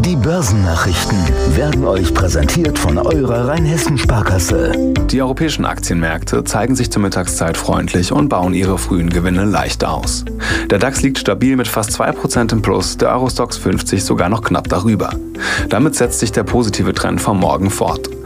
Die Börsennachrichten werden euch präsentiert von eurer Rheinhessen-Sparkasse. Die europäischen Aktienmärkte zeigen sich zur Mittagszeit freundlich und bauen ihre frühen Gewinne leicht aus. Der DAX liegt stabil mit fast 2% im Plus, der Eurostoxx 50 sogar noch knapp darüber. Damit setzt sich der positive Trend vom Morgen fort.